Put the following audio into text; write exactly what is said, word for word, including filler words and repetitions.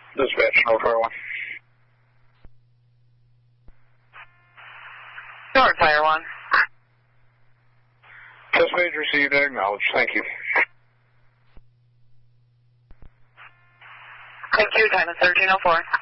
Dispatch, North Fire one. North Fire one. Test page received and acknowledged. Thank you. Thank you. Time is thirteen oh four.